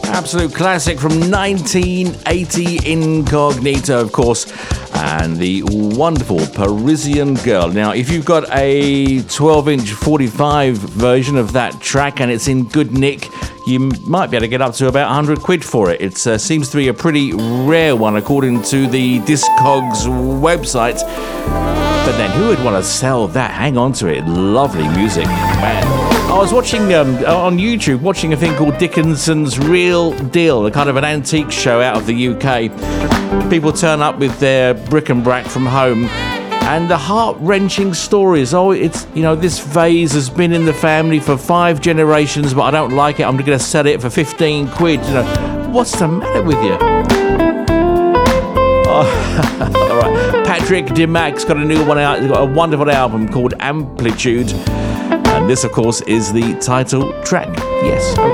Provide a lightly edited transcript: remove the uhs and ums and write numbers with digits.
Absolute classic from 1980, Incognito, of course, and the wonderful Parisian Girl. Now, if you've got a 12-inch 45 version of that track and it's in good nick, you might be able to get up to about 100 quid for it. It seems to be a pretty rare one, according to the Discogs website. But then who would want to sell that? Hang on to it. Lovely music, man. I was watching on YouTube, watching a thing called Dickinson's Real Deal, a kind of an antique show out of the UK. People turn up with their bric-a-brac from home, and the heart-wrenching stories. Oh, it's, you know, this vase has been in the family for 5 generations, but I don't like it. I'm going to sell it for 15 quid. You know, what's the matter with you? Oh, all right. Patrick DeMac's got a new one out. He's got a wonderful album called Amplitude. And this, of course, is the title track. Yes.